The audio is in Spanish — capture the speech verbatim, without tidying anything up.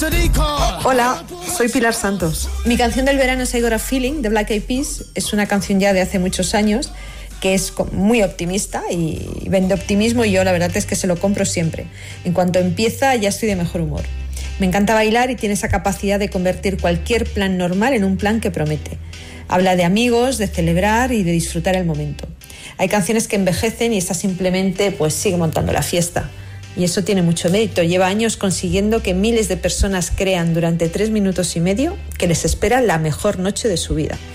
Hola, soy Pilar Santos. Mi canción del verano es I Got a Feeling de Black Eyed Peas. Es una canción ya de hace muchos años que es muy optimista y vende optimismo, y yo la verdad es que se lo compro siempre. En cuanto empieza ya estoy de mejor humor. Me encanta bailar y tiene esa capacidad de convertir cualquier plan normal en un plan que promete. Habla de amigos, de celebrar y de disfrutar el momento. Hay canciones que envejecen y esta simplemente pues sigue montando la fiesta. Y eso tiene mucho mérito. Lleva años consiguiendo que miles de personas crean durante tres minutos y medio que les espera la mejor noche de su vida.